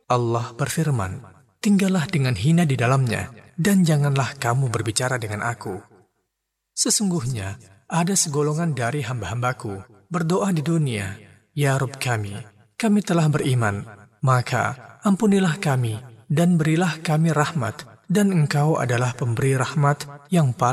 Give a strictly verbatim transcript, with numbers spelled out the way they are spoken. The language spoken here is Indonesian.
Allah berfirman, tinggallah dengan hina di dalamnya, dan janganlah kamu berbicara dengan aku. Sesungguhnya ada segolongan dari hamba-hambaku berdoa di dunia, ya Rabb kami, kami telah beriman, maka ampunilah kami dan berilah kami rahmat, dan Engkau adalah pemberi rahmat yang paling